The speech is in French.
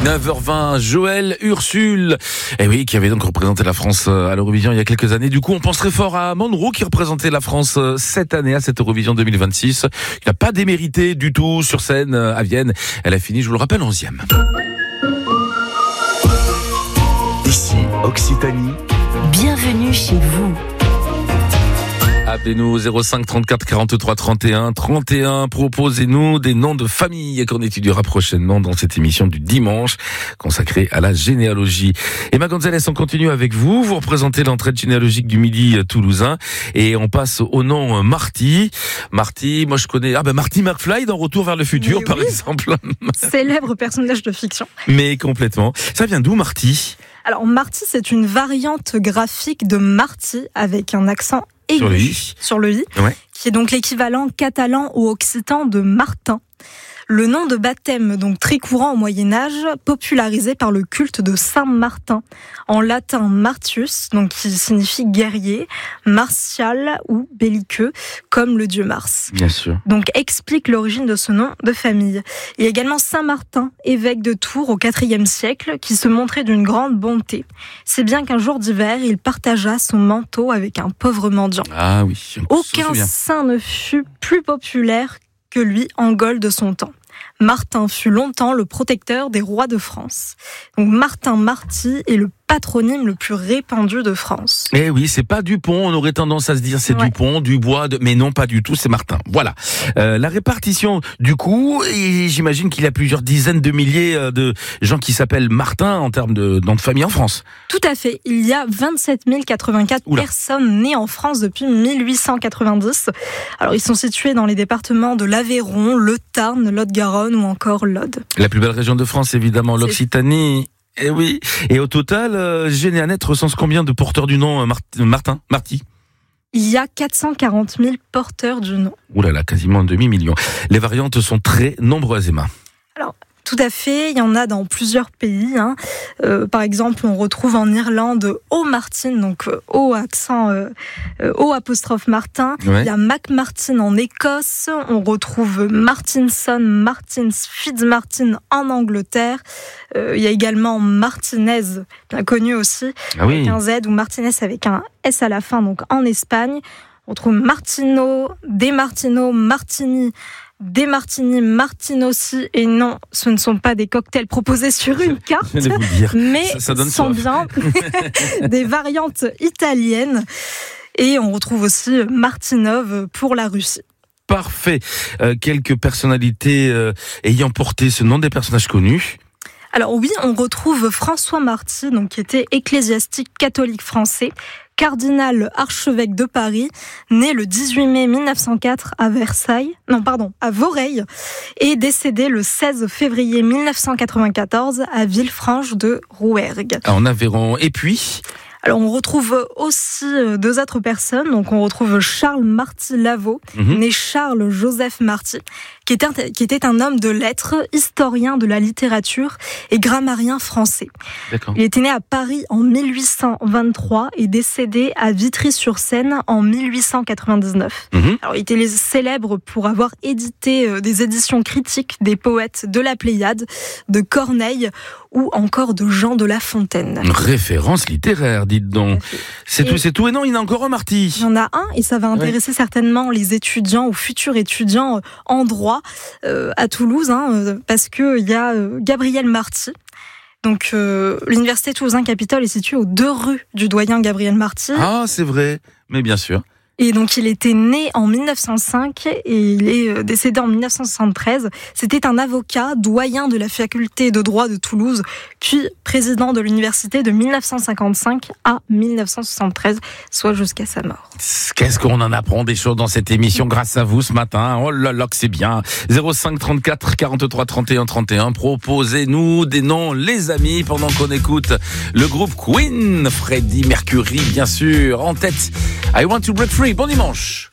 9h20, Joël Ursule, qui avait donc représenté la France à l'Eurovision il y a quelques années. Du coup, on pense très fort à Monroe qui représentait la France cette année à cette Eurovision 2026. Il n'a pas démérité du tout sur scène à Vienne. Elle a fini, je vous le rappelle, 11e. Ici, Occitanie. Bienvenue chez vous. Appelez-nous 05 34 43 31 31. Proposez-nous des noms de famille qu'on étudiera prochainement dans cette émission du dimanche consacrée à la généalogie. Emma Gonzalez, on continue avec vous. Vous représentez l'entraide généalogique du Midi toulousain et on passe au nom Marty. Marty, moi je connais Marty McFly dans Retour vers le futur, par exemple. Célèbre personnage de fiction. Mais complètement. Ça vient d'où, Marty ? Alors Marty, c'est une variante graphique de Marty avec un accent aigu sur le i, qui est donc l'équivalent catalan ou occitan de Martin. Le nom de baptême, donc très courant au Moyen-Âge, popularisé par le culte de Saint Martin. En latin, Martius, donc qui signifie guerrier, martial ou belliqueux, comme le dieu Mars. Bien sûr. Donc explique l'origine de ce nom de famille. Il y a également Saint Martin, évêque de Tours au IVe siècle, qui se montrait d'une grande bonté. C'est bien qu'un jour d'hiver, il partagea son manteau avec un pauvre mendiant. Ah oui. Aucun saint ne fut plus populaire que lui en Gaule de son temps. Martin fut longtemps le protecteur des rois de France. Donc Martin Marty est le patronyme le plus répandu de France. Eh oui, c'est pas Dupont, on aurait tendance à se dire c'est Dupont, Dubois, mais non pas du tout, c'est Martin. Voilà. La répartition du coup, et j'imagine qu'il y a plusieurs dizaines de milliers de gens qui s'appellent Martin en termes de nom de famille en France. Tout à fait, il y a 27 084 personnes nées en France depuis 1890. Alors ils sont situés dans les départements de l'Aveyron, le Tarn, Lot-Garonne ou encore l'Aude. La plus belle région de France évidemment, l'Occitanie. Eh oui. Et au total, Généanet recense combien de porteurs du nom Marty ? Il y a 440 000 porteurs du nom. Ouh là là, quasiment un demi-million. Les variantes sont très nombreuses, Emma. Alors, tout à fait, il y en a dans plusieurs pays. Par exemple, on retrouve en Irlande O'Martin, donc O accent O apostrophe Martin. Il y a McMartin en Écosse. On retrouve Martinson, Martins, Fitzmartin en Angleterre. Il y a également Martinez, bien connu aussi, avec un Z, ou Martinez avec un S à la fin, donc en Espagne. On trouve Martino, De Martino, Martini, des martinis, martinossi, et non, ce ne sont pas des cocktails proposés sur une carte, mais ça sont bien des variantes italiennes. Et on retrouve aussi Martinov pour la Russie. Parfait. Quelques personnalités ayant porté ce nom, des personnages connus. Alors oui, on retrouve François Marty, donc qui était ecclésiastique catholique français, cardinal archevêque de Paris, né le 18 mai 1904 à Voreille, et décédé le 16 février 1994 à Villefranche de Rouergue. En Aveyron. Et puis alors, on retrouve aussi deux autres personnes. Donc, on retrouve Charles Marty Lavaux, né Charles Joseph Marty, qui était un homme de lettres, historien de la littérature et grammairien français. D'accord. Il était né à Paris en 1823 et décédé à Vitry-sur-Seine en 1899. Alors, il était célèbre pour avoir édité des éditions critiques des poètes de la Pléiade, de Corneille ou encore de Jean de La Fontaine. Référence littéraire, dites donc. C'est tout. Et non, il y en a encore un, Marty. Il y en a un, et ça va intéresser certainement les étudiants ou futurs étudiants en droit à Toulouse, parce qu'il y a Gabriel Marty. Donc, l'université Toulousain-Capitole est située aux 2 rues du doyen Gabriel Marty. Ah, c'est vrai, mais bien sûr. Et donc, il était né en 1905 et il est décédé en 1973. C'était un avocat, doyen de la faculté de droit de Toulouse, puis président de l'université de 1955 à 1973, soit jusqu'à sa mort. Qu'est-ce qu'on en apprend des choses dans cette émission grâce à vous ce matin. Oh là là, que c'est bien. 05 34 43 31 31. Proposez-nous des noms, les amis, pendant qu'on écoute le groupe Queen. Freddie Mercury, bien sûr, en tête. I Want to Break Free. Bon dimanche.